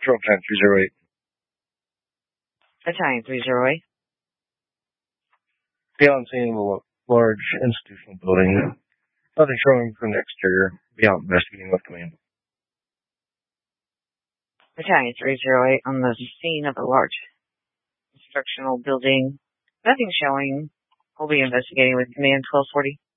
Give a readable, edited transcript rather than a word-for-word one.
Patrol Battalion 308. Battalion 308. Be on scene of a large institutional building. Nothing showing from the exterior. Be out investigating with command. Battalion 308 on the scene of a large instructional building. Nothing showing. We'll be investigating with command 1240.